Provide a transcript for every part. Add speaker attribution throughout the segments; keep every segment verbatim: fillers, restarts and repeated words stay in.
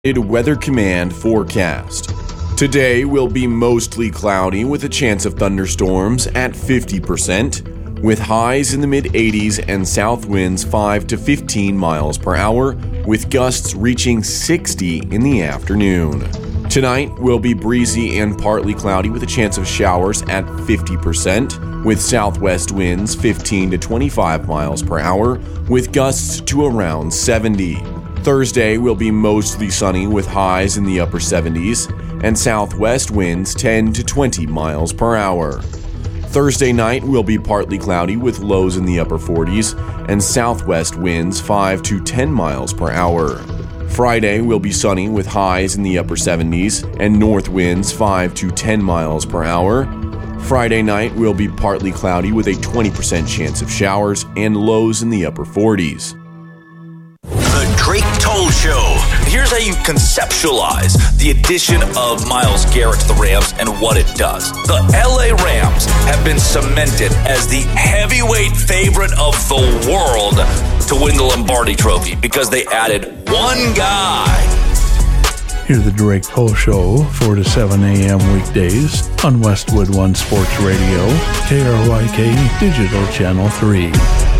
Speaker 1: Weather Command forecast. Today will be mostly cloudy with a chance of thunderstorms at fifty percent, with highs in the mid eighties and south winds five to fifteen miles per hour, with gusts reaching sixty in the afternoon. Tonight will be breezy and partly cloudy with a chance of showers at fifty percent, with southwest winds fifteen to twenty-five miles per hour, with gusts to around seventy. Thursday will be mostly sunny with highs in the upper seventies and southwest winds ten to twenty miles per hour. Thursday night will be partly cloudy with lows in the upper forties and southwest winds five to ten miles per hour. Friday will be sunny with highs in the upper seventies and north winds five to ten miles per hour. Friday night will be partly cloudy with a twenty percent chance of showers and lows in the upper forties.
Speaker 2: Drake Toll Show. Here's how you conceptualize the addition of Myles Garrett to the Rams and what it does. The L A Rams have been cemented as the heavyweight favorite of the world to win the Lombardi Trophy because they added one guy.
Speaker 3: Here's the Drake Toll Show, four to seven a.m. weekdays on Westwood One Sports Radio, K R Y K Digital Channel three.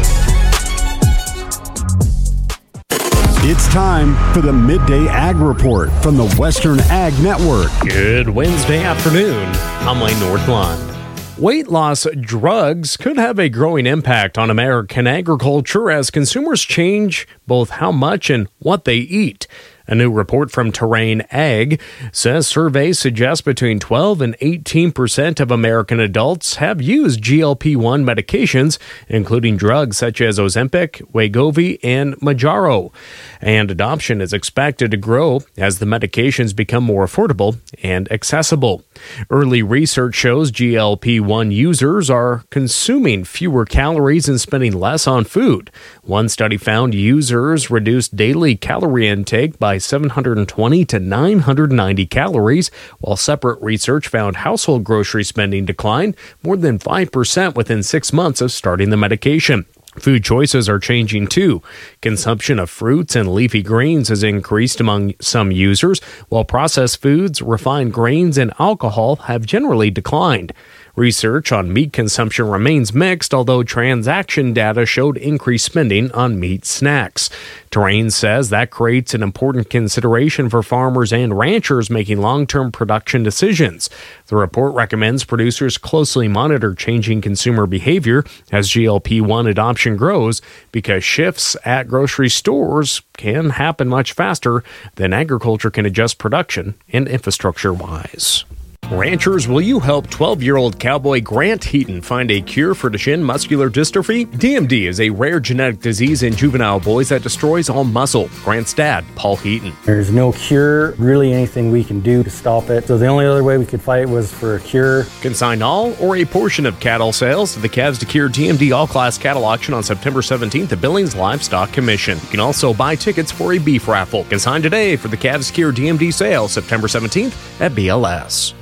Speaker 4: It's time for the Midday Ag Report from the Western Ag Network.
Speaker 5: Good Wednesday afternoon. I'm Lane Northland. Weight loss drugs could have a growing impact on American agriculture as consumers change both how much and what they eat. A new report from Terrain Ag says surveys suggest between twelve and eighteen percent of American adults have used G L P one medications, including drugs such as Ozempic, Wegovy, and Mounjaro. And adoption is expected to grow as the medications become more affordable and accessible. Early research shows G L P one users are consuming fewer calories and spending less on food. One study found users reduced daily calorie intake by seven hundred twenty to nine hundred ninety calories, while separate research found household grocery spending declined more than five percent within six months of starting the medication. Food choices are changing too. Consumption of fruits and leafy greens has increased among some users, while processed foods, refined grains, and alcohol have generally declined. Research on meat consumption remains mixed, although transaction data showed increased spending on meat snacks. Terrain says that creates an important consideration for farmers and ranchers making long-term production decisions. The report recommends producers closely monitor changing consumer behavior as G L P one adoption grows, because shifts at grocery stores can happen much faster than agriculture can adjust production and infrastructure-wise. Ranchers, will you help twelve-year-old cowboy Grant Heaton find a cure for Duchenne muscular dystrophy? D M D is a rare genetic disease in juvenile boys that destroys all muscle. Grant's dad, Paul Heaton.
Speaker 6: There's no cure, really anything we can do to stop it. So the only other way we could fight was for a cure.
Speaker 5: Consign all or a portion of cattle sales to the Calves to Cure D M D All-Class Cattle Auction on September seventeenth at Billings Livestock Commission. You can also buy tickets for a beef raffle. Consign today for the Calves to Cure D M D sale September seventeenth at B L S.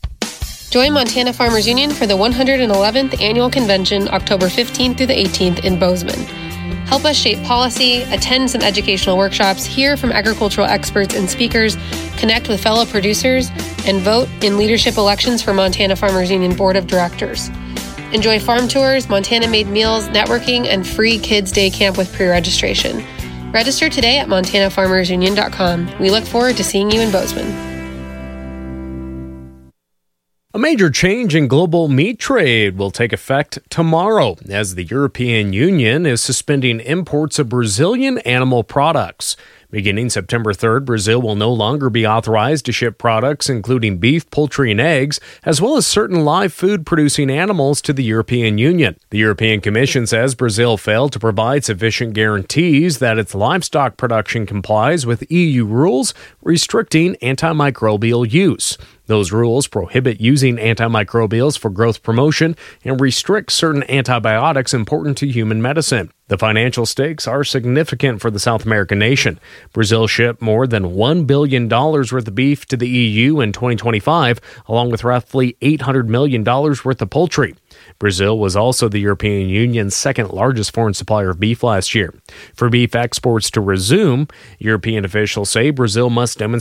Speaker 7: Join Montana Farmers Union for the one hundred eleventh Annual Convention, October fifteenth through the eighteenth in Bozeman. Help us shape policy, attend some educational workshops, hear from agricultural experts and speakers, connect with fellow producers, and vote in leadership elections for Montana Farmers Union Board of Directors. Enjoy farm tours, Montana-made meals, networking, and free Kids Day Camp with pre-registration. Register today at montana farmers union dot com. We look forward to seeing you in Bozeman.
Speaker 5: A major change in global meat trade will take effect tomorrow as the European Union is suspending imports of Brazilian animal products. Beginning September third, Brazil will no longer be authorized to ship products including beef, poultry, and eggs, as well as certain live food-producing animals to the European Union. The European Commission says Brazil failed to provide sufficient guarantees that its livestock production complies with E U rules restricting antimicrobial use. Those rules prohibit using antimicrobials for growth promotion and restrict certain antibiotics important to human medicine. The financial stakes are significant for the South American nation. Brazil shipped more than one billion dollars worth of beef to the E U in twenty twenty-five, along with roughly eight hundred million dollars worth of poultry. Brazil was also the European Union's second largest foreign supplier of beef last year. For beef exports to resume, European officials say Brazil must demonstrate